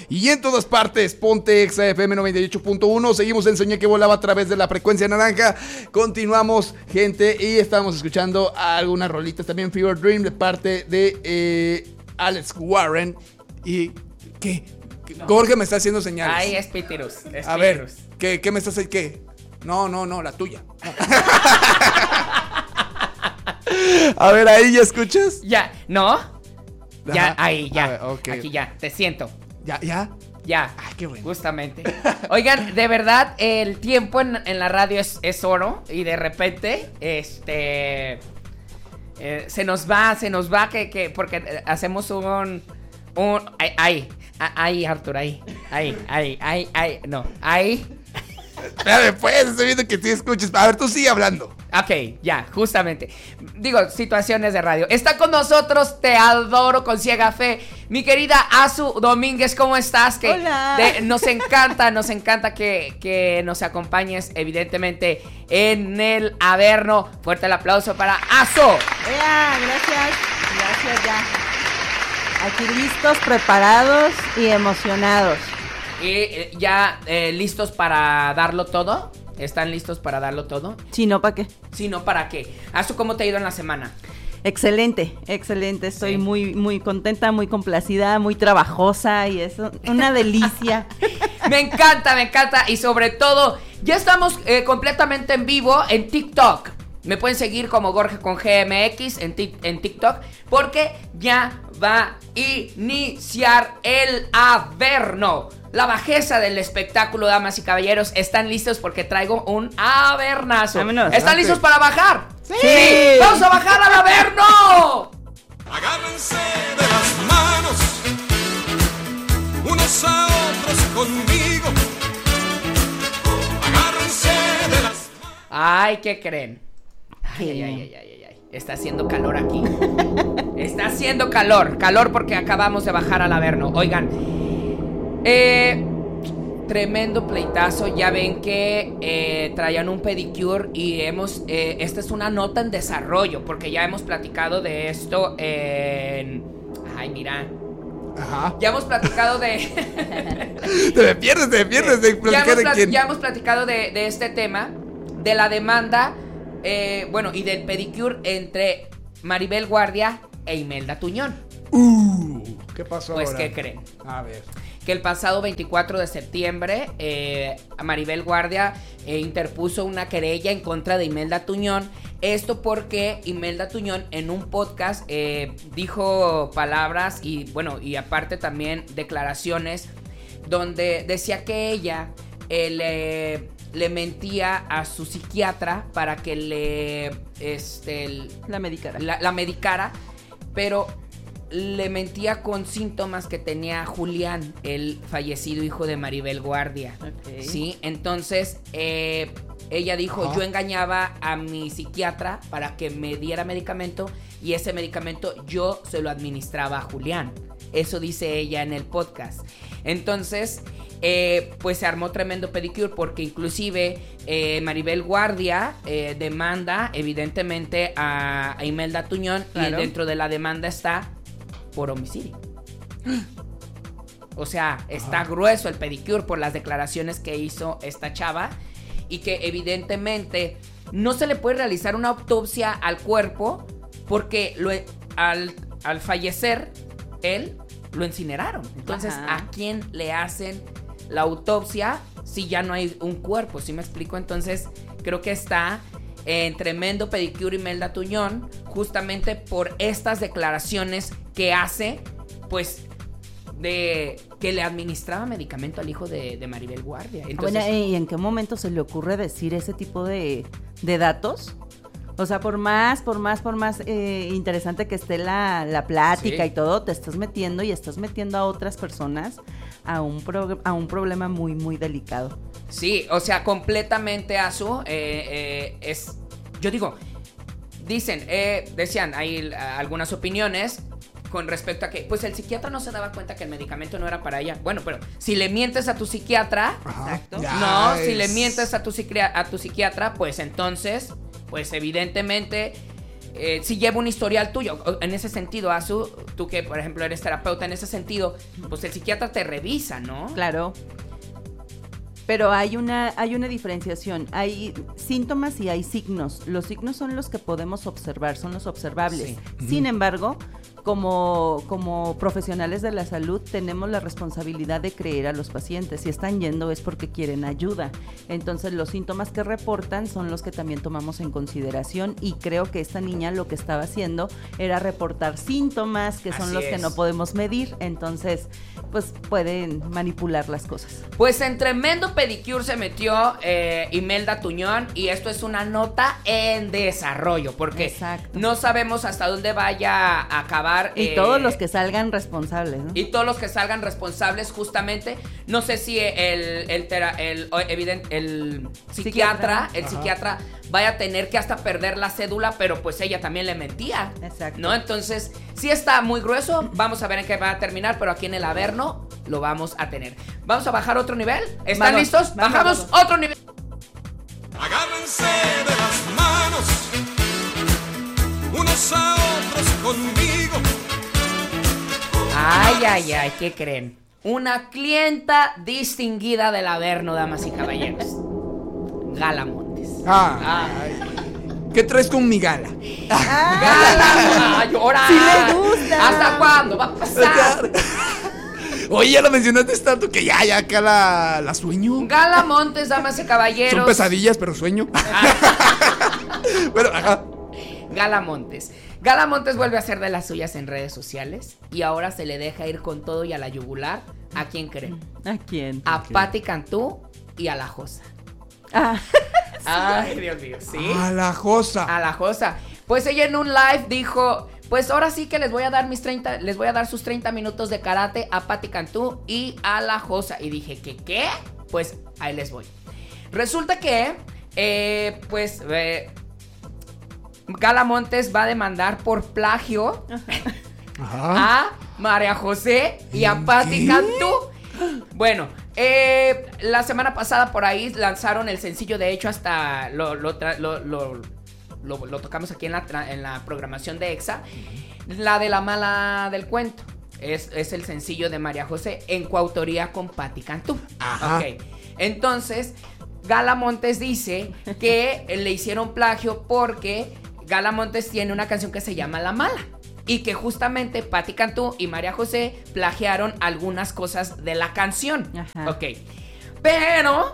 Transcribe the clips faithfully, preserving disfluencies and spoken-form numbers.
y en todas partes. Ponte Exa F M noventa y ocho punto uno. Seguimos en Soñé que volaba a través de la frecuencia naranja. Continuamos, gente, y estamos escuchando algunas rolitas también. Fever Dream de parte de eh, Alex Warren. ¿Y qué? No. Jorge me está haciendo señales. Ay, es Piterus. Es a ver, ¿qué, ¿qué me estás haciendo? ¿Qué? No, no, no, la tuya. No. A ver, ahí ya escuchas. Ya, ¿no? Ajá. Ya, ahí, ya. Ver, okay. Aquí ya, te siento. ¿Ya, ya? Ya. Ay, qué bueno. Justamente. Oigan, de verdad, el tiempo en, en la radio es, es oro. Y de repente, este... Eh, se nos va, se nos va, que, que porque hacemos un... un ahí, ahí, ahí, Arthur, ahí. Ahí, ahí, ahí, ahí, no, ahí. Espérame, pues, estoy viendo que sí escuches. A ver, tú sigue hablando. Ok, ya, justamente. Digo, situaciones de radio. Está con nosotros, te adoro con ciega fe, mi querida Azu Domínguez, ¿cómo estás? Que Hola. De, nos encanta, nos encanta que, que nos acompañes, evidentemente, en el Averno. Fuerte el aplauso para Azu. Ya, gracias, gracias ya. Aquí listos, preparados y emocionados. Y eh, ya eh, listos para darlo todo. ¿Están listos para darlo todo? Si no, ¿para qué? Si no, ¿para qué? Azu, ¿cómo te ha ido en la semana? Excelente, excelente. Estoy Sí. muy, muy contenta, muy complacida, muy trabajosa y es una delicia. Me encanta, me encanta. Y sobre todo, ya estamos eh, completamente en vivo en TikTok. Me pueden seguir como Jorge con G M X en, tic- en TikTok, porque ya va a iniciar el Averno. La bajeza del espectáculo, damas y caballeros. ¿Están listos? Porque traigo un avernazo. Vámonos. ¿Están Adelante. listos para bajar? Sí. ¡Sí! ¡Vamos a bajar al Averno! Agárrense de las manos, unos a otros conmigo. Agárrense de las Ay, ¿qué creen? Ay, ay, ay, ay, ay, ay. Está haciendo calor aquí. Está haciendo calor. Calor porque acabamos de bajar al Averno. Oigan, eh, tremendo pleitazo. Ya ven que eh, traían un pedicure y hemos... Eh, esta es una nota en desarrollo porque ya hemos platicado de esto en... Ay, mira... Ajá. Ya hemos platicado de... Te me pierdes, te me pierdes de ya, platicar hemos de plat- quién. ya hemos platicado de, de este tema, de la demanda, eh, bueno, y del pedicure entre Maribel Guardia e Imelda Tuñón. Uh, ¿qué pasó Pues, ahora? ¿qué creen? A ver. Que el pasado veinticuatro de septiembre, eh, Maribel Guardia eh, interpuso una querella en contra de Imelda Tuñón. Esto porque Imelda Tuñón en un podcast eh, dijo palabras y, bueno, y aparte también declaraciones donde decía que ella eh, le, le mentía a su psiquiatra para que le este, el- La medicara. la, la medicara, pero le mentía con síntomas que tenía Julián, el fallecido hijo de Maribel Guardia. Ok. Sí, entonces eh, ella dijo, Ajá. yo engañaba a mi psiquiatra para que me diera medicamento y ese medicamento yo se lo administraba a Julián. Eso dice ella en el podcast. Entonces, eh, pues se armó tremendo pedicure porque inclusive eh, Maribel Guardia eh, demanda evidentemente a, a Imelda Tuñón. Claro. Y dentro de la demanda está por homicidio. O sea, está Ajá. grueso el pedicure por las declaraciones que hizo esta chava y que evidentemente no se le puede realizar una autopsia al cuerpo porque lo, al, al fallecer él lo incineraron. Entonces, Ajá. ¿a quién le hacen la autopsia si ya no hay un cuerpo? ¿Sí me explico? Entonces, creo que está en tremendo pedicure Imelda Tuñón justamente por estas declaraciones que hace, pues, de que le administraba medicamento al hijo de, de Maribel Guardia. Entonces, Bueno, ¿y en qué momento se le ocurre decir ese tipo de, de datos? O sea, por más, por más, por más eh, interesante que esté la, la plática Sí. y todo, te estás metiendo y estás metiendo a otras personas a un, pro- a un problema muy, muy delicado. sí, o sea, completamente Azu, eh, eh, es, yo digo, dicen, eh, decían, hay eh, algunas opiniones con respecto a que, pues el psiquiatra no se daba cuenta que el medicamento no era para ella. Bueno, pero si le mientes a tu psiquiatra, Ajá. Exacto. Ya no, es- si le mientes a tu, psiquia- a tu psiquiatra, pues entonces, pues evidentemente eh, si lleva un historial tuyo. En ese sentido, Azu, tú que por ejemplo eres terapeuta, en ese sentido, pues el psiquiatra te revisa, ¿no? Claro. Pero hay una, hay una diferenciación. Hay síntomas y hay signos. Los signos son los que podemos observar, son los observables. Sí. Sin Ujú. embargo, como, como profesionales de la salud, tenemos la responsabilidad de creer a los pacientes. Si están yendo es porque quieren ayuda. Entonces, los síntomas que reportan son los que también tomamos en consideración. Y creo que esta niña lo que estaba haciendo era reportar síntomas, que son Así los que es. no podemos medir. Entonces, pues pueden manipular las cosas. Pues en tremendo pedicure se metió eh, Imelda Tuñón, y esto es una nota en desarrollo, porque Exacto. no sabemos hasta dónde vaya a acabar. Y eh, todos los que salgan responsables, ¿no? Y todos los que salgan responsables, justamente. No sé si el, el, tera- el, o- evident- el psiquiatra, Psiquiatra. el Ajá. psiquiatra vaya a tener que hasta perder la cédula, pero pues ella también le mentía. Exacto. ¿No? Entonces, sí está muy grueso. Vamos a ver en qué va a terminar, pero aquí en el Averno lo vamos a tener. Vamos a bajar otro nivel. ¿Están Vamos, listos? vamos, Bajamos vamos. otro nivel. Agárrense de las manos, unos a otros conmigo. Ay, ay, ay, ¿qué creen? Una clienta distinguida del Averno, damas y caballeros. Gala Montes. Ah, ¿qué traes con mi gala? Gala, ay, ahora. Sí le gusta. ¿Hasta cuándo va a pasar? Oye, ya lo mencionaste tanto que ya, ya acá la, la sueño. Gala Montes, damas y caballeros. Son pesadillas, pero sueño. Bueno, ajá. Gala Montes. Gala Montes vuelve a hacer de las suyas en redes sociales y ahora se le deja ir con todo y a la yugular. ¿A quién creen? ¿A quién? A Patti Cantú y a la Josa. Ah, Ay, Dios mío, ¿sí? A la josa. A la Josa. Pues ella en un live dijo, pues ahora sí que les voy a dar mis treinta, les voy a dar sus treinta minutos de karate a Patti Cantú y a la Josa. Y dije, ¿qué qué? Pues ahí les voy. Resulta que, eh, pues, eh, Gala Montes va a demandar por plagio Ajá. a María José y a ¿En Patti qué? Cantú. Bueno, eh, la semana pasada por ahí lanzaron el sencillo, de hecho hasta lo, lo, tra- lo, lo, lo- lo tocamos aquí en la, tra- en la programación de EXA, la de la mala del cuento. Es, es el sencillo de María José en coautoría con Patti Cantú. Ajá. Ok, entonces Gala Montes dice que le hicieron plagio porque Gala Montes tiene una canción que se llama La Mala. Y que justamente Patti Cantú y María José plagiaron algunas cosas de la canción. Ajá. Ok. Pero,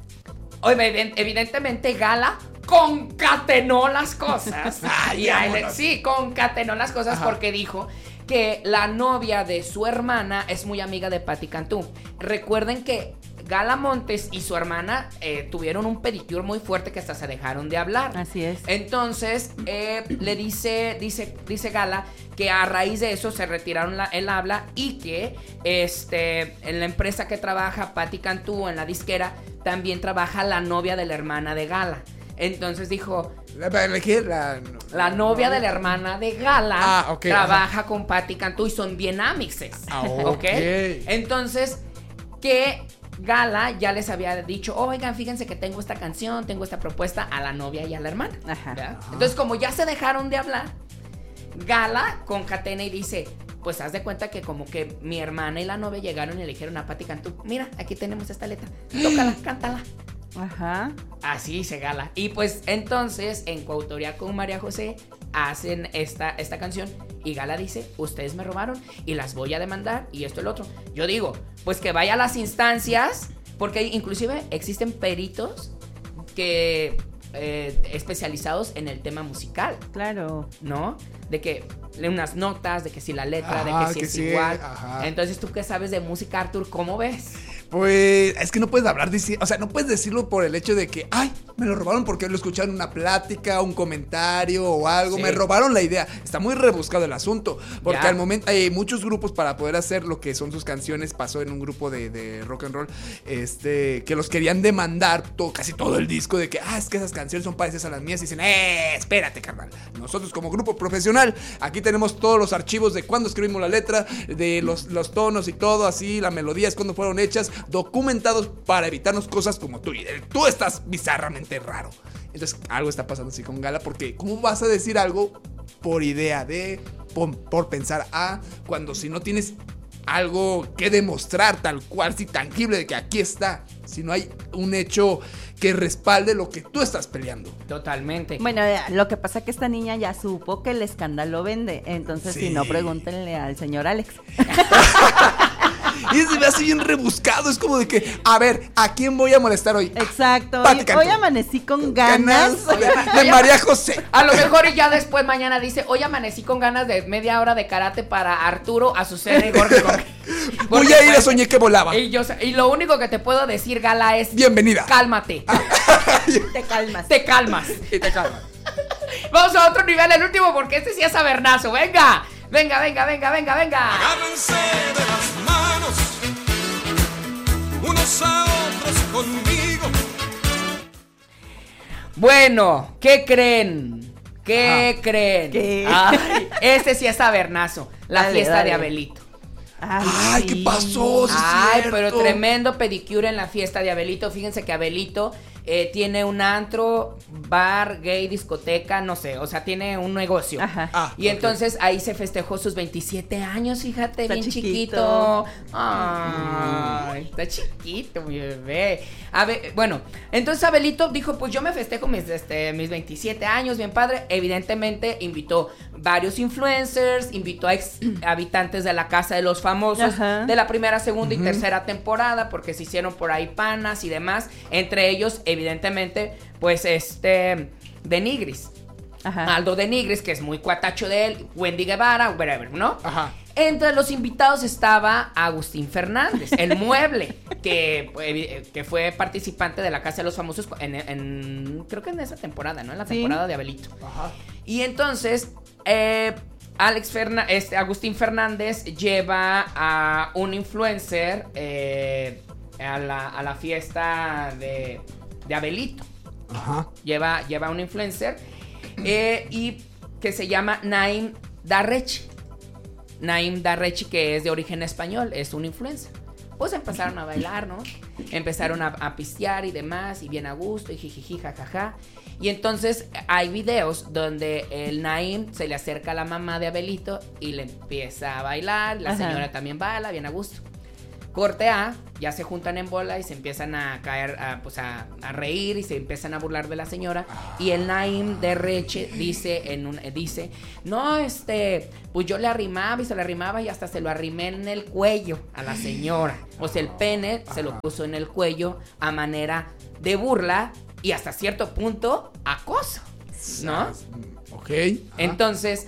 obvi- evidentemente, Gala concatenó las cosas. Ay, Y ahí le- vámonos. sí, concatenó las cosas Ajá. porque dijo que la novia de su hermana es muy amiga de Patti Cantú. Recuerden que Gala Montes y su hermana eh, tuvieron un pedicure muy fuerte que hasta se dejaron de hablar. así es. Entonces, eh, le dice, dice, dice Gala que a raíz de eso se retiraron la- el habla y que este, en la empresa que trabaja Patti Cantú, en la disquera, también trabaja la novia de la hermana de Gala. Entonces dijo, La, la, ¿qué? La, la novia de la hermana de Gala Ah, ok, trabaja con Patti Cantú y son bien amixes. Ah, ¿Ok? ok. Entonces, que Gala ya les había dicho, oigan, fíjense que tengo esta canción, tengo esta propuesta a la novia y a la hermana. Ajá. ¿verdad? Entonces, como ya se dejaron de hablar, Gala concatena y dice, pues haz de cuenta que como que mi hermana y la novia llegaron y le dijeron a Patti Cantú, mira, aquí tenemos esta letra, tócala, cántala. Ajá. Así dice Gala. Y pues entonces, en coautoría con María José, hacen esta, esta canción. Y Gala dice, ustedes me robaron y las voy a demandar y esto y lo otro. Yo digo, pues que vaya a las instancias, porque inclusive existen peritos que eh, especializados en el tema musical, Claro. ¿no? De que lee unas notas, de que si la letra, Ajá, de que si que es sí, igual. ajá. Entonces, ¿tú qué sabes de música, Arthur? ¿Cómo ves? Pues es que no puedes hablar, de, o sea, no puedes decirlo por el hecho de que, ay, me lo robaron porque lo escucharon en una plática, un comentario o algo, Sí. me robaron la idea. Está muy rebuscado el asunto, porque Ya. al momento hay muchos grupos para poder hacer lo que son sus canciones. Pasó en un grupo de, de rock and roll, este, que los querían demandar to- casi todo el disco de que, ah, es que esas canciones son parecidas a las mías y dicen, eh, espérate, carnal. Nosotros como grupo profesional, aquí tenemos todos los archivos de cuándo escribimos la letra, de los, los tonos y todo, así, las melodías, cuándo fueron hechas, documentados para evitarnos cosas como tú. Y tú estás bizarramente raro. Entonces, algo está pasando así con Gala, porque ¿cómo vas a decir algo por idea de, por, por pensar A, cuando si no tienes algo que demostrar tal cual, si tangible de que aquí está, si no hay un hecho que respalde lo que tú estás peleando. Totalmente. Bueno, eh, lo que pasa es que esta niña ya supo que el escándalo vende, entonces Sí. si no, pregúntenle al señor Alex. Y se me hace bien rebuscado, es como de que, a ver, ¿a quién voy a molestar hoy? Exacto, Pati hoy, Cantú. hoy amanecí con ganas. de, de María José. A lo mejor y ya después mañana dice, hoy amanecí con ganas de media hora de karate para Arturo, Azucena y Jorge. Jorge. Voy Porque, a ir a pues, Soñé que volaba. Y, yo, y lo único que te puedo decir, Gala, es Bienvenida. cálmate. Te calmas. Te calmas. Y te calmas. Vamos a otro nivel, el último, porque este sí es sabernazo. Venga, venga, venga, venga, venga, venga. Agárrense de las manos, unos a otros conmigo. Bueno, ¿qué creen? ¿Qué Ajá. creen? ¿Qué? Ay, este sí es sabernazo. La Dale, fiesta dale. de Abelito. Ay, Ay, sí. ¿qué pasó? Sí, es Ay, cierto. pero tremendo pedicure en la fiesta de Abelito. Fíjense que Abelito eh, tiene un antro, bar, gay, discoteca, no sé, o sea, tiene un negocio. Ajá. Ah, Y ok. entonces ahí se festejó sus veintisiete años, fíjate, Está bien chiquito. chiquito. Ay, está chiquito, mi bebé. A ver, bueno, entonces Abelito dijo, pues yo me festejo mis, este, mis veintisiete años, bien padre. Evidentemente invitó varios influencers, invitó a ex habitantes de la Casa de los Famosos, Ajá. de la primera, segunda y tercera temporada, porque se hicieron por ahí panas y demás. Entre ellos, evidentemente, pues este, de Nigris. Ajá. Aldo de Nigris, que es muy cuatacho de él, Wendy Guevara, whatever, ¿no? Ajá. Entre los invitados estaba Agustín Fernández, el mueble, que, eh, que fue participante de la Casa de los Famosos en, en- creo que en esa temporada, ¿no? En la Sí. temporada de Abelito. Ajá. Y entonces, eh, Alex Ferna este, Agustín Fernández lleva a un influencer eh, a, la, a la fiesta de, de Abelito. Ajá. Lleva, lleva un influencer eh, y que se llama Naim Darrechi. Naim Darrechi, que es de origen español, es un influencer. Pues empezaron a bailar, ¿no? Empezaron a, a pistear y demás, y bien a gusto, y jijiji, jajaja. Y entonces hay videos donde el Naim se le acerca a la mamá de Abelito y le empieza a bailar, la Ajá. señora también baila, bien a gusto. Corte A, ya se juntan en bola y se empiezan a caer, a, pues a, a reír y se empiezan a burlar de la señora. Y el Naim de Reche dice, en un, dice, no, este, pues yo le arrimaba y se le arrimaba y hasta se lo arrimé en el cuello a la señora. O sea, el pene se lo puso en el cuello a manera de burla y hasta cierto punto acoso, ¿no? Ok. Entonces,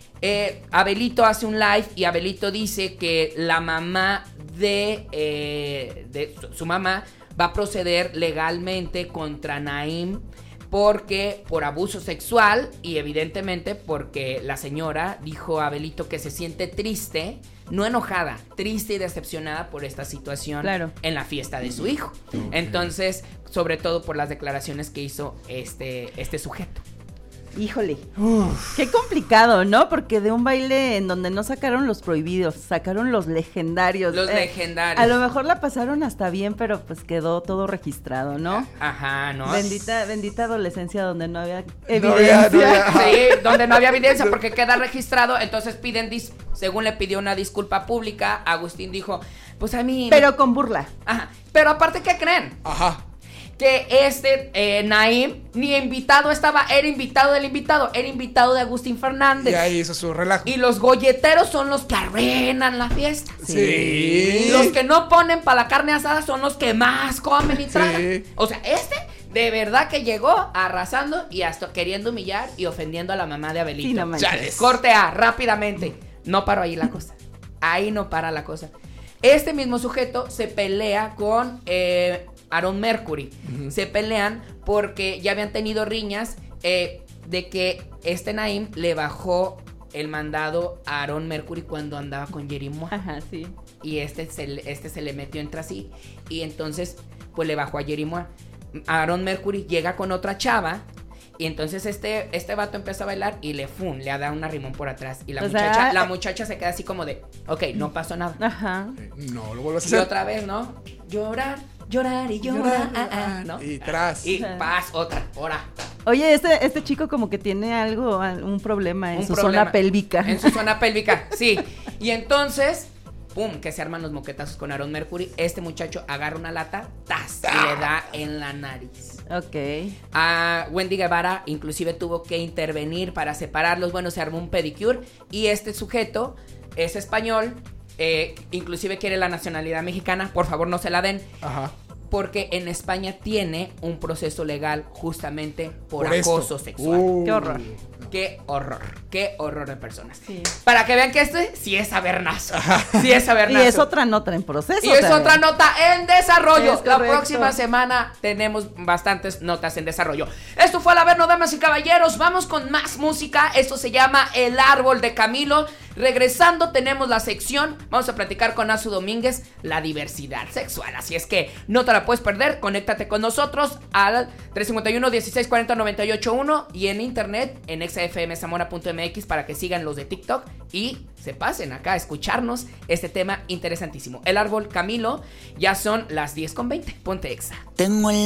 eh, Abelito hace un live y Abelito dice que la mamá de, eh, de su, su mamá va a proceder legalmente contra Naim porque por abuso sexual y evidentemente porque la señora dijo a Abelito que se siente triste, no enojada, triste y decepcionada por esta situación Claro. en la fiesta de su hijo. Entonces, sobre todo por las declaraciones que hizo este, este sujeto. Híjole, qué complicado, ¿no? Porque de un baile en donde no sacaron los prohibidos, sacaron los legendarios. Los Eh, legendarios. A lo mejor la pasaron hasta bien, pero pues quedó todo registrado, ¿no? Ajá, ¿no? Bendita, bendita adolescencia donde no había No evidencia. había- no había- Sí, donde no había evidencia porque queda registrado, entonces piden, dis según le pidió una disculpa pública, Agustín dijo, pues a mí... Pero con burla. Ajá, pero aparte, ¿qué creen? Ajá. Que este eh, Naim ni invitado estaba, era invitado del invitado, era invitado de Agustín Fernández. Y ahí hizo su relajo. Y los golleteros son los que arruinan la fiesta. Sí. Los que no ponen para la carne asada son los que más comen y Sí. tragan. O sea, este de verdad que llegó arrasando y hasta queriendo humillar y ofendiendo a la mamá de Abelito. Sí, no manches. Chales. Corte A, rápidamente. No paró ahí la cosa. Ahí no para la cosa. Este mismo sujeto se pelea con eh, Aaron Mercury. Se pelean porque ya habían tenido riñas eh, de que este Naim le bajó el mandado a Aaron Mercury cuando andaba con Jerry Moore. Ajá, sí. Y este se, le- este se le metió entre sí. Y entonces, pues le bajó a Jerry Moore. Aaron Mercury llega con otra chava. Y entonces este, este vato empieza a bailar y le fun, le da un arrimón por atrás. Y la O sea, muchacha, la eh, muchacha se queda así como de, ok, no pasó nada. Ajá. No lo vuelvas a Y hacer. otra vez, ¿no? Llorar, llorar y llorar, ah, ah, ¿no? Y tras. Y paz, otra, ahora. Oye, este, este chico como que tiene algo, un problema en Un su problema. zona pélvica. En su zona pélvica, sí. Y entonces, pum, que se arman los moquetazos con Aaron Mercury. Este muchacho agarra una lata, ¡tas! Y le da en la nariz. Ok. A Wendy Guevara inclusive tuvo que intervenir para separarlos. Bueno, se armó un pedicure. Y este sujeto es español, eh, inclusive quiere la nacionalidad mexicana. Por favor, no se la den. Ajá. Porque en España tiene un proceso legal justamente por, Por esto. acoso sexual. Uh. Qué horror. Qué horror, qué horror de personas. Sí. Para que vean que este sí es avernazo. Sí es Y avernazo. es otra nota en proceso. Y es también. otra nota en desarrollo. Es La correcto. próxima semana tenemos bastantes notas en desarrollo. Esto fue el Averno, damas y caballeros. Vamos con más música. Esto se llama El Árbol de Camilo. Regresando tenemos la sección. Vamos a platicar con Azu Domínguez, la diversidad sexual. Así es que no te la puedes perder. Conéctate con nosotros al tres cinco uno, dieciséis cuarenta, noventa y ocho uno y en internet en exa efe eme zamora punto eme equis para que sigan los de TikTok y se pasen acá a escucharnos este tema interesantísimo. El Árbol Camilo, ya son las diez con veinte. Ponte Exa. Tengo el